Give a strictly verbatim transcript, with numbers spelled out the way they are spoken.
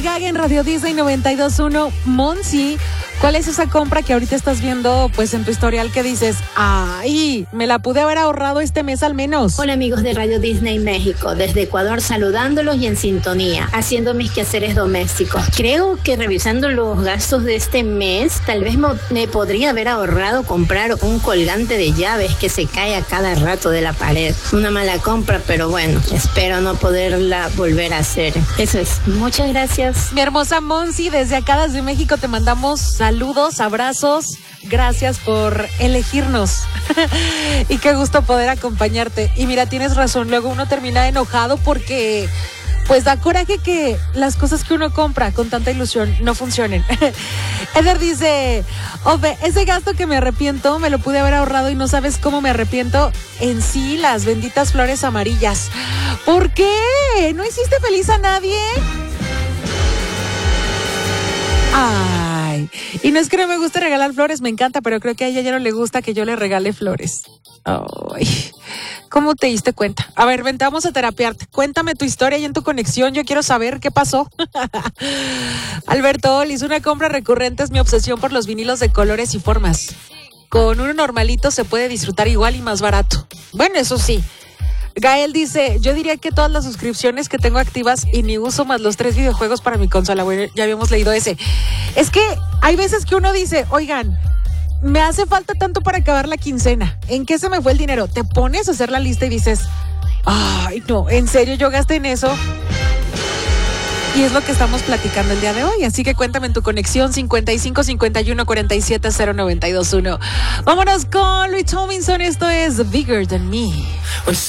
Gaga en Radio Disney noventa y dos punto uno. Monsi, ¿cuál es esa compra que ahorita estás viendo pues en tu historial que dices, ay, me la pude haber ahorrado este mes al menos? Hola amigos de Radio Disney México, desde Ecuador saludándolos y en sintonía, haciendo mis quehaceres domésticos. Creo que revisando los gastos de este mes, tal vez me podría haber ahorrado comprar un colgante de llaves que se cae a cada rato de la pared. Una mala compra, pero bueno, espero no poderla volver a hacer. Eso es, muchas gracias. Mi hermosa Monsi, desde acá, desde México, te mandamos saludos, abrazos. Gracias por elegirnos. Y qué gusto poder acompañarte. Y mira, tienes razón, luego uno termina enojado porque pues da coraje que las cosas que uno compra con tanta ilusión no funcionen. Eder dice, Ove, ese gasto que me arrepiento, me lo pude haber ahorrado y no sabes cómo me arrepiento. En sí, las benditas flores amarillas. ¿Por qué? ¿No hiciste feliz a nadie? Ay, y no es que no me guste regalar flores, me encanta, pero creo que a ella ya no le gusta que yo le regale flores. Ay, ¿cómo te diste cuenta? A ver, vente, vamos a terapiarte. Cuéntame tu historia y en tu conexión, yo quiero saber qué pasó. Alberto Olis, una compra recurrente es mi obsesión por los vinilos de colores y formas. Con uno normalito se puede disfrutar igual y más barato. Bueno, eso sí. Gael dice, yo diría que todas las suscripciones que tengo activas y ni uso más los tres videojuegos para mi consola. Bueno, ya habíamos leído ese. Es que hay veces que uno dice, oigan, me hace falta tanto para acabar la quincena. ¿En qué se me fue el dinero? Te pones a hacer la lista y dices, ay, no, ¿en serio yo gasté en eso? Y es lo que estamos platicando el día de hoy. Así que cuéntame en tu conexión cincuenta y cinco, cincuenta y uno, cuarenta y siete, cero noventa y dos uno. Vámonos con Louis Tomlinson. Esto es Bigger Than Me.